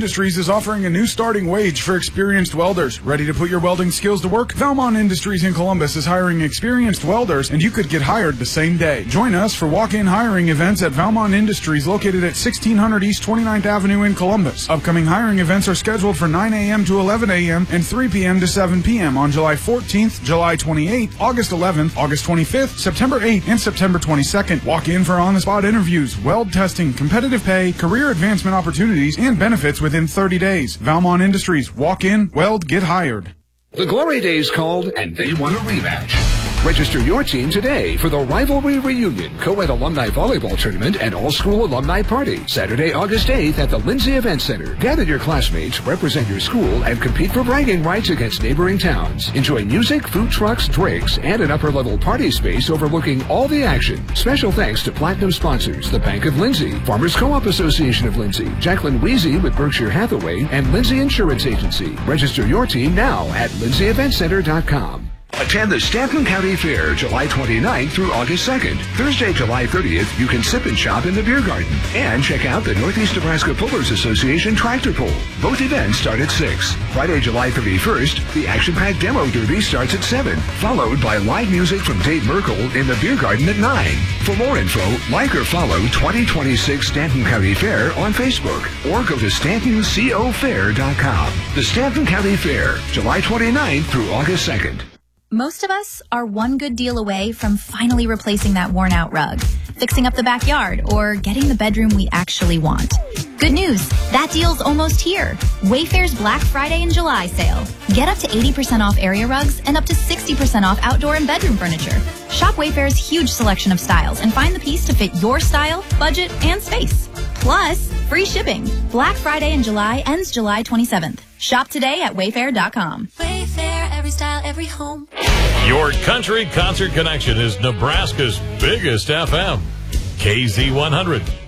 Industries is offering a new starting wage for experienced welders. Ready to put your welding skills to work? Valmont Industries in Columbus is hiring experienced welders, and you could get hired the same day. Join us for walk-in hiring events at Valmont Industries located at 1600 East 29th Avenue in Columbus. Upcoming hiring events are scheduled for 9 a.m. to 11 a.m. and 3 p.m. to 7 p.m. on July 14th, July 28th, August 11th, August 25th, September 8th, and September 22nd. Walk in for on-the-spot interviews, weld testing, competitive pay, career advancement opportunities, and benefits within 30 days. Valmont Industries. Walk in, weld, get hired. The Glory Days called, and they want a rematch. Register your team today for the Rivalry Reunion Co-ed Alumni Volleyball Tournament and All-School Alumni Party, Saturday, August 8th at the Lindsay Event Center. Gather your classmates, represent your school, and compete for bragging rights against neighboring towns. Enjoy music, food trucks, drinks, and an upper-level party space overlooking all the action. Special thanks to Platinum sponsors, the Bank of Lindsay, Farmers Co-op Association of Lindsay, Jacqueline Weezy with Berkshire Hathaway, and Lindsay Insurance Agency. Register your team now at lindsayeventcenter.com. Attend the Stanton County Fair July 29th through August 2nd. Thursday, July 30th, you can sip and shop in the beer garden. And check out the Northeast Nebraska Pullers Association Tractor Pull. Both events start at 6. Friday, July 31st, the action-packed Demo Derby starts at 7, followed by live music from Dave Merkel in the beer garden at 9. For more info, like or follow 2026 Stanton County Fair on Facebook or go to StantonCoFair.com. The Stanton County Fair, July 29th through August 2nd. Most of us are one good deal away from finally replacing that worn-out rug, fixing up the backyard, or getting the bedroom we actually want. Good news, that deal's almost here. Wayfair's Black Friday and July sale. Get up to 80% off area rugs and up to 60% off outdoor and bedroom furniture. Shop Wayfair's huge selection of styles and find the piece to fit your style, budget, and space. Plus, free shipping. Black Friday in July ends July 27th. Shop today at Wayfair.com. Wayfair, every style, every home. Your country concert connection is Nebraska's biggest FM. KZ100.